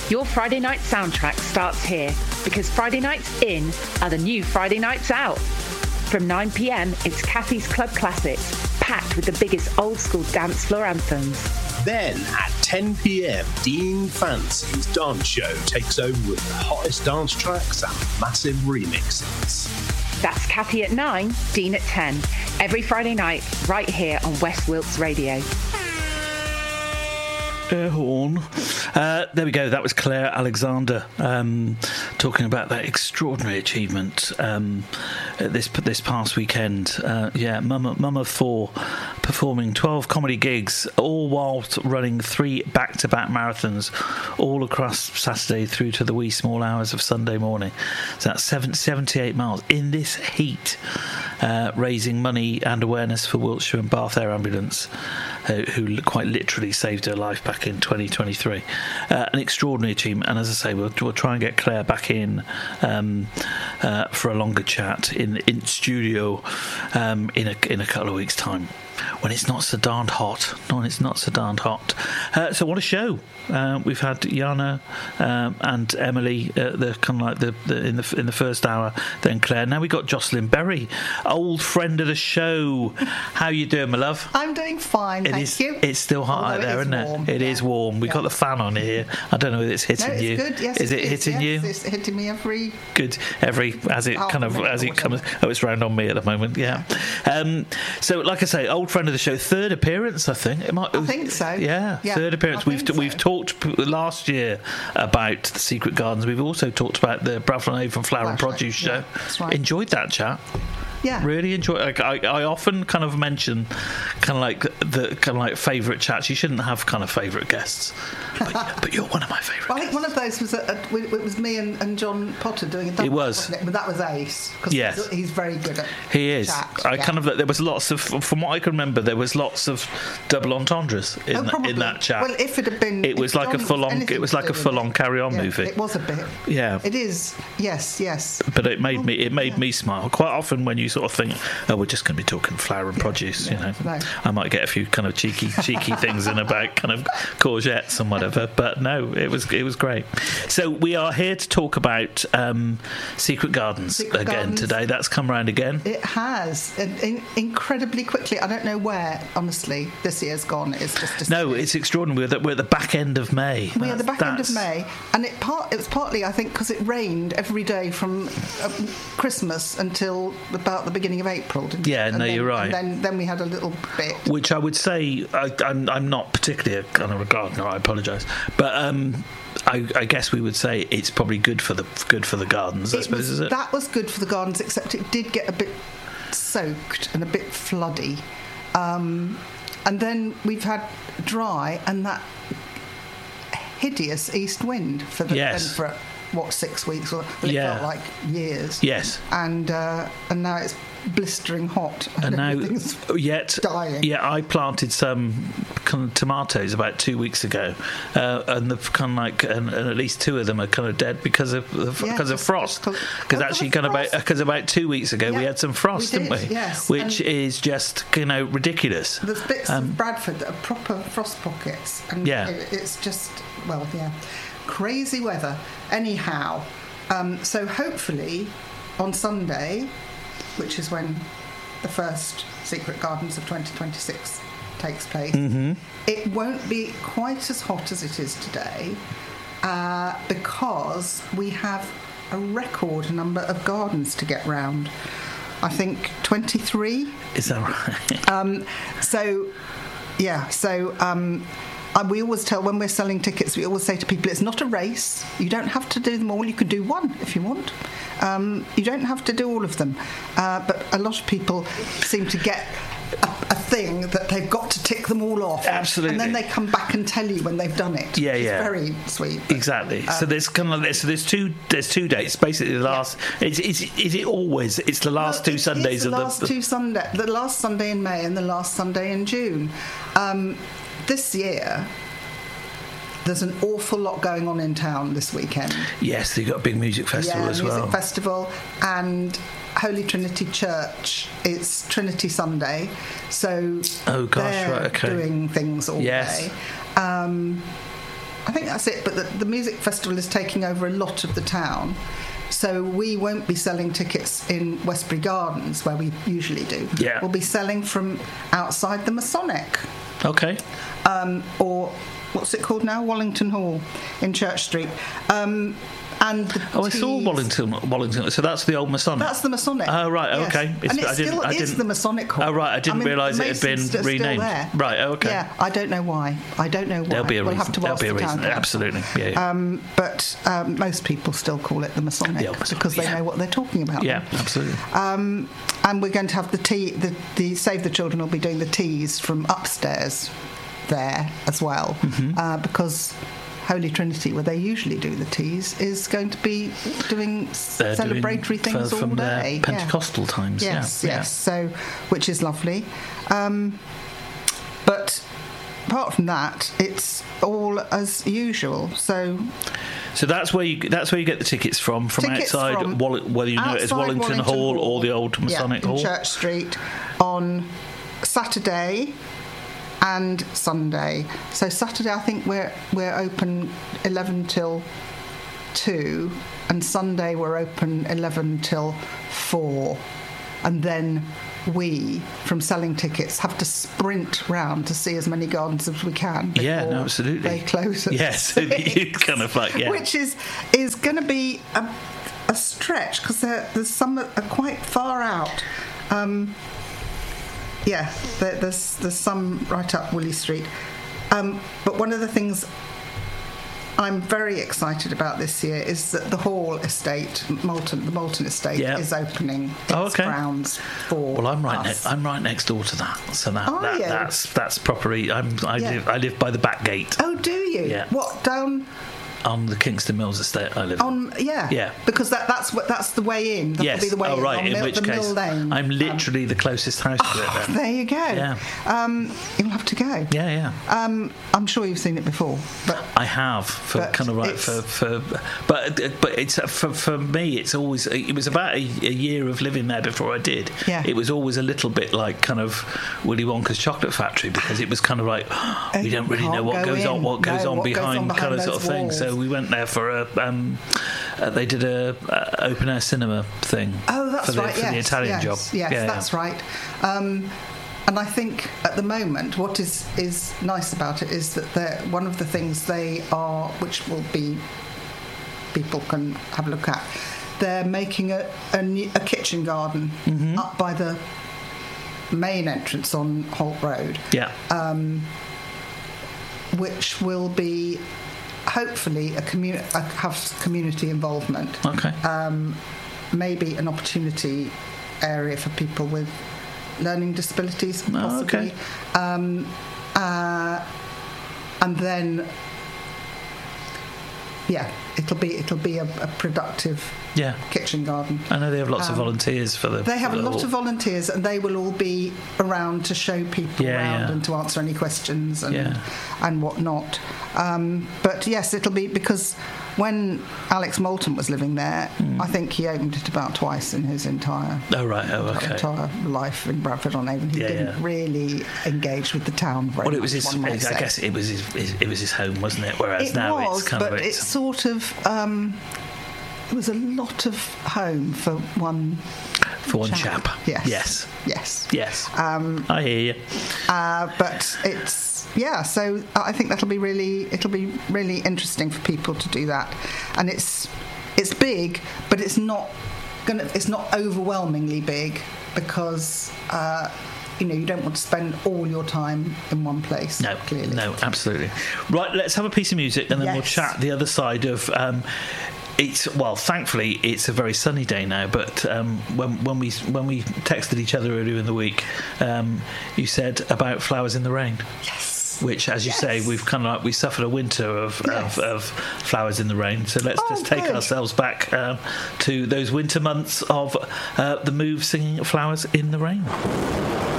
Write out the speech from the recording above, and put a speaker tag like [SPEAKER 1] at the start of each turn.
[SPEAKER 1] Your Friday night soundtrack starts here because Friday nights in are the new Friday nights out. From 9 p.m, it's Kathy's Club Classics, packed with the biggest old school dance floor anthems.
[SPEAKER 2] Then at 10 p.m, Dean Fancy's dance show takes over with the hottest dance tracks and massive remixes.
[SPEAKER 1] That's Kathy at 9, Dean at 10. Every Friday night, right here on West Wilts Radio.
[SPEAKER 3] Air horn. There we go. That was Claire Alexander talking about that extraordinary achievement this past weekend. Mum of four, performing 12 comedy gigs, all whilst running 3 back-to-back marathons, all across Saturday through to the wee small hours of Sunday morning. So that's 78 miles in this heat, raising money and awareness for Wiltshire and Bath Air Ambulance, who quite literally saved her life back in 2023. An extraordinary achievement, and as I say, we'll try and get Claire back in for a longer chat in studio in a couple of weeks' time, when it's not so darned hot. So what a show! We've had Jana and Emily, the kind of like in the first hour. Then Claire. Now we got Jocelyn Berry, old friend of the show. How you doing, my love?
[SPEAKER 4] I'm doing fine, thank you.
[SPEAKER 3] It's still hot out there, isn't it? It is warm. We've got the fan on here. I don't know if it's hitting you.
[SPEAKER 4] Good. Yes,
[SPEAKER 3] is it hitting you?
[SPEAKER 4] It's hitting me every
[SPEAKER 3] as it comes. Oh, it's round on me at the moment. Yeah. So, like I say, old friend of the show, third appearance, I think.
[SPEAKER 4] I think so.
[SPEAKER 3] Yeah, third appearance. We've talked last year about the Secret Gardens. We've also talked about the Bradford and Avon Flower and Produce show. That's right. Enjoyed that chat. Yeah, really enjoy. I often kind of mention favourite chats. You shouldn't have kind of favourite guests, but you're one of my favourite.
[SPEAKER 4] Well, I think one of those was it was me and John Potter doing a double.
[SPEAKER 3] It was,
[SPEAKER 4] wasn't it? But that was ace.
[SPEAKER 3] Yes,
[SPEAKER 4] he's very good at.
[SPEAKER 3] He is. There was lots of, from what I can remember, there was lots of double entendres in that chat.
[SPEAKER 4] Well, if it had been,
[SPEAKER 3] it was like a full on. It was like a full on Carry On movie.
[SPEAKER 4] It was a bit.
[SPEAKER 3] Yeah,
[SPEAKER 4] it is. Yes.
[SPEAKER 3] But it made me smile quite often when you sort of think, oh, we're just going to be talking flower and produce, you know. No. I might get a few kind of cheeky things in about kind of courgettes and whatever, but no, it was great. So we are here to talk about Secret Gardens today. That's come round again.
[SPEAKER 4] It has, incredibly quickly. I don't know where, honestly, this year's gone. It's just
[SPEAKER 3] no, it's extraordinary. We're at the back end of May.
[SPEAKER 4] We are at the back end of May, and it was partly, I think, because it rained every day from Christmas until about the beginning of April.
[SPEAKER 3] You're right.
[SPEAKER 4] And then we had a little bit,
[SPEAKER 3] which I would say I'm not particularly a kind of a gardener. I apologise, but I guess we would say it's probably good for the gardens. I suppose, is it?
[SPEAKER 4] That was good for the gardens, except it did get a bit soaked and a bit floody, and then we've had dry and that hideous east wind for 6 weeks, or it felt like years.
[SPEAKER 3] Yes.
[SPEAKER 4] And now it's blistering hot and
[SPEAKER 3] now
[SPEAKER 4] dying.
[SPEAKER 3] Yeah, I planted some kind of tomatoes about 2 weeks ago, and the kind of like and at least 2 of them are kind of dead because of frost. Because about 2 weeks ago we had some frost, didn't we?
[SPEAKER 4] Yes.
[SPEAKER 3] Which is just ridiculous.
[SPEAKER 4] There's bits of Bradford that are proper frost pockets, and it's just crazy weather. Anyhow, so hopefully on Sunday, which is when the first Secret Gardens of 2026 takes place, it won't be quite as hot as it is today, because we have a record number of gardens to get round. I think 23.
[SPEAKER 3] Is that right?
[SPEAKER 4] We always tell, when we're selling tickets, we always say to people, it's not a race. You don't have to do them all. You could do one if you want. You don't have to do all of them. But a lot of people seem to get a thing that they've got to tick them all off.
[SPEAKER 3] Absolutely.
[SPEAKER 4] And then they come back and tell you when they've done it. It's very sweet.
[SPEAKER 3] Exactly. So there's kind of there's two dates. Basically, the last. Is it always? It's the last 2 Sundays of the
[SPEAKER 4] last 2 Sunday. The last Sunday in May and the last Sunday in June. This year, there's an awful lot going on in town this weekend.
[SPEAKER 3] Yes, they've got a big music festival as well.
[SPEAKER 4] Music festival, and Holy Trinity Church. It's Trinity Sunday, so they're doing things all day. I think that's it. But the music festival is taking over a lot of the town. So we won't be selling tickets in Westbury Gardens, where we usually do.
[SPEAKER 3] Yeah.
[SPEAKER 4] We'll be selling from outside the Masonic.
[SPEAKER 3] Okay.
[SPEAKER 4] Or what's it called now? Wallington Hall in Church Street. And
[SPEAKER 3] I saw Wallington. So that's the old Masonic.
[SPEAKER 4] That's the Masonic.
[SPEAKER 3] Oh, right.
[SPEAKER 4] Yes.
[SPEAKER 3] Okay.
[SPEAKER 4] And it still is the Masonic Hall.
[SPEAKER 3] Oh, right. I didn't realise it had been renamed.
[SPEAKER 4] There.
[SPEAKER 3] Right. Okay.
[SPEAKER 4] Yeah. I don't know why.
[SPEAKER 3] There'll be a reason.
[SPEAKER 4] Have to ask the town council.
[SPEAKER 3] Absolutely. Yeah.
[SPEAKER 4] But most people still call it the Masonic because they know what they're talking about.
[SPEAKER 3] Yeah. Absolutely.
[SPEAKER 4] And we're going to have the tea. The Save the Children will be doing the teas from upstairs there as well, because Holy Trinity, where they usually do the teas, is going to be doing celebratory things all
[SPEAKER 3] from
[SPEAKER 4] day.
[SPEAKER 3] Their Pentecostal times.
[SPEAKER 4] Yes,
[SPEAKER 3] yeah.
[SPEAKER 4] yes. So, which is lovely. But apart from that, it's all as usual. So
[SPEAKER 3] that's where you get the tickets from outside, whether you know it as Wallington Hall or the old Masonic Hall,
[SPEAKER 4] Church Street, on Saturday and Sunday. So Saturday, I think we're open 11 till 2, and Sunday we're open 11 till 4, and then we, from selling tickets, have to sprint round to see as many gardens as we can before
[SPEAKER 3] absolutely.
[SPEAKER 4] they close at 6.
[SPEAKER 3] It's kind of like,
[SPEAKER 4] which is going to be a stretch, because there's some that are quite far out. There's some right up Woolly Street. But one of the things I'm very excited about this year is that the Hall Estate, the Moulton Estate, is opening its grounds for us.
[SPEAKER 3] I'm right next door to that, so that's properly. I live by the back gate.
[SPEAKER 4] Oh, do you?
[SPEAKER 3] Yeah.
[SPEAKER 4] What, down?
[SPEAKER 3] On the Kingston Mills estate I live on.
[SPEAKER 4] Yeah. Because that's the way in. That'll be the way in.
[SPEAKER 3] Right. In which case,
[SPEAKER 4] Mill Lane.
[SPEAKER 3] I'm literally the closest house to it. Then.
[SPEAKER 4] There you go.
[SPEAKER 3] Yeah.
[SPEAKER 4] You'll have to go.
[SPEAKER 3] Yeah.
[SPEAKER 4] I'm sure you've seen it before, but
[SPEAKER 3] I have but it's for me. It was about a year of living there before I did.
[SPEAKER 4] Yeah.
[SPEAKER 3] It was always a little bit like kind of Willy Wonka's chocolate factory, because it was kind of like we don't really know what goes on behind kind of sort of thing. So we went there for they did a open air cinema thing.
[SPEAKER 4] Oh, that's
[SPEAKER 3] for
[SPEAKER 4] right.
[SPEAKER 3] For the Italian job.
[SPEAKER 4] Yes, that's right. And I think at the moment, what is nice about it is that one of the things which will be, people can have a look at, they're making a kitchen garden up by the main entrance on Holt Road.
[SPEAKER 3] Yeah.
[SPEAKER 4] Which will be hopefully have community involvement.
[SPEAKER 3] Okay.
[SPEAKER 4] Maybe an opportunity area for people with learning disabilities, possibly.
[SPEAKER 3] Okay.
[SPEAKER 4] And then, it'll be a productive kitchen garden.
[SPEAKER 3] I know they have lots of volunteers for the.
[SPEAKER 4] They have a lot of volunteers, and they will all be around to show people around and to answer any questions and whatnot. But yes, it'll be, because when Alex Moulton was living there, I think he opened it about twice in his entire entire life in Bradford-on-Avon. He didn't really engage with the town very much.
[SPEAKER 3] Well, it was his. I guess it was his home, wasn't it? Whereas now it's kind of.
[SPEAKER 4] It's sort of. It was a lot of home for one.
[SPEAKER 3] For one chap.
[SPEAKER 4] Yes.
[SPEAKER 3] I hear you.
[SPEAKER 4] But it's. Yeah, so I think it'll be really interesting for people to do that, and it's big, but it's not overwhelmingly big, because you don't want to spend all your time in one place.
[SPEAKER 3] No,
[SPEAKER 4] clearly.
[SPEAKER 3] No, absolutely. Right, let's have a piece of music, and then we'll chat the other side of. Thankfully, it's a very sunny day now. But when we texted each other earlier in the week, you said about Flowers in the Rain.
[SPEAKER 4] Yes.
[SPEAKER 3] Which, as you say, we've kind of we suffered a winter of Flowers in the Rain. So let's just take ourselves back to those winter months of the Move singing Flowers in the Rain.